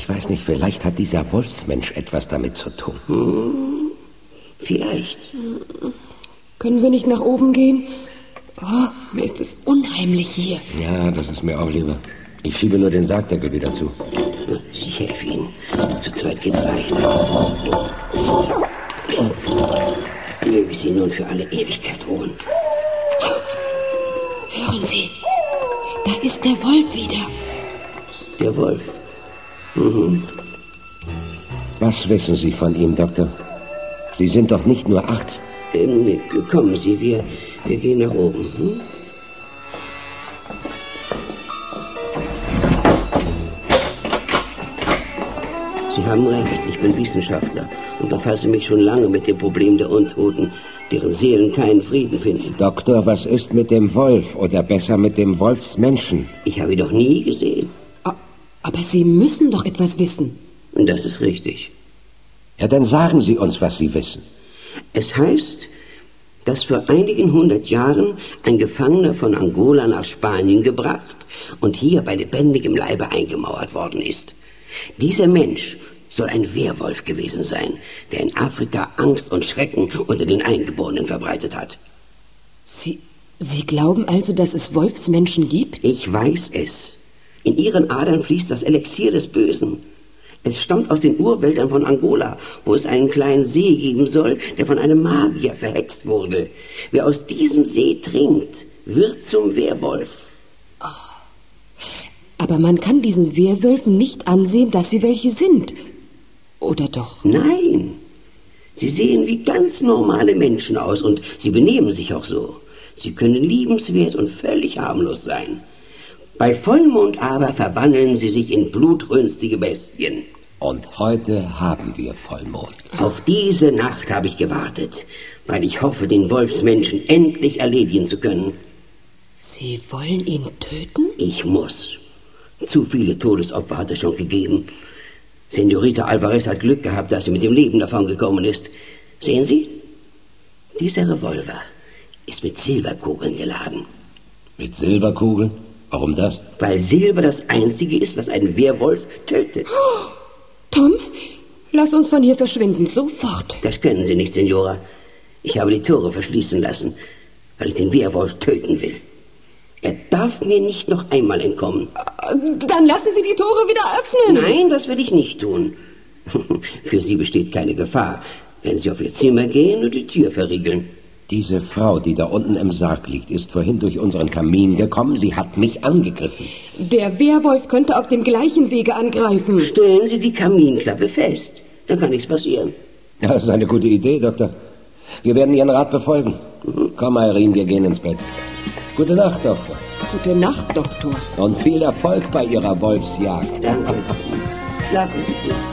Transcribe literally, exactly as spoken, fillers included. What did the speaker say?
Ich weiß nicht, vielleicht hat dieser Wolfsmensch etwas damit zu tun. Hm, vielleicht. Können wir nicht nach oben gehen? Oh, mir ist es unheimlich hier. Ja, das ist mir auch lieber. Ich schiebe nur den Sargdeckel wieder zu. Ich helfe Ihnen. Zu zweit geht's leichter. So. Möge Sie nun für alle Ewigkeit ruhen. Hören Sie, da ist der Wolf wieder. Der Wolf? Mhm. Was wissen Sie von ihm, Doktor? Sie sind doch nicht nur Arzt. Ähm, kommen Sie, wir, wir gehen nach oben. Hm? Sie haben recht, ich bin Wissenschaftler und befasse mich schon lange mit dem Problem der Untoten, deren Seelen keinen Frieden finden. Doktor, was ist mit dem Wolf oder besser mit dem Wolfsmenschen? Ich habe ihn doch nie gesehen. Aber Sie müssen doch etwas wissen. Und das ist richtig. Ja, dann sagen Sie uns, was Sie wissen. Es heißt, dass vor einigen hundert Jahren ein Gefangener von Angola nach Spanien gebracht und hier bei lebendigem Leibe eingemauert worden ist. Dieser Mensch soll ein Werwolf gewesen sein, der in Afrika Angst und Schrecken unter den Eingeborenen verbreitet hat. Sie, Sie glauben also, dass es Wolfsmenschen gibt? Ich weiß es. In ihren Adern fließt das Elixier des Bösen. Es stammt aus den Urwäldern von Angola, wo es einen kleinen See geben soll, der von einem Magier verhext wurde. Wer aus diesem See trinkt, wird zum Werwolf. Oh. Aber man kann diesen Werwölfen nicht ansehen, dass sie welche sind. Oder doch? Nein. Sie sehen wie ganz normale Menschen aus und sie benehmen sich auch so. Sie können liebenswert und völlig harmlos sein. Bei Vollmond aber verwandeln sie sich in blutrünstige Bestien. Und heute haben wir Vollmond. Auf diese Nacht habe ich gewartet, weil ich hoffe, den Wolfsmenschen endlich erledigen zu können. Sie wollen ihn töten? Ich muss. Zu viele Todesopfer hat es schon gegeben. Senorita Alvarez hat Glück gehabt, dass sie mit dem Leben davon gekommen ist. Sehen Sie? Dieser Revolver ist mit Silberkugeln geladen. Mit Silberkugeln? Warum das? Weil Silber das Einzige ist, was einen Werwolf tötet. Oh, Tom, lass uns von hier verschwinden, sofort. Das können Sie nicht, Senora. Ich habe die Tore verschließen lassen, weil ich den Werwolf töten will. Er darf mir nicht noch einmal entkommen. Dann lassen Sie die Tore wieder öffnen. Nein, das will ich nicht tun. Für Sie besteht keine Gefahr, wenn Sie auf Ihr Zimmer gehen und die Tür verriegeln. Diese Frau, die da unten im Sarg liegt, ist vorhin durch unseren Kamin gekommen. Sie hat mich angegriffen. Der Werwolf könnte auf dem gleichen Wege angreifen. Stellen Sie die Kaminklappe fest. Dann kann nichts passieren. Ja, das ist eine gute Idee, Doktor. Wir werden Ihren Rat befolgen. Mhm. Komm, Irene, wir gehen ins Bett. Gute Nacht, Doktor. Gute Nacht, Doktor. Und viel Erfolg bei Ihrer Wolfsjagd. Danke. Schlafen Sie gut.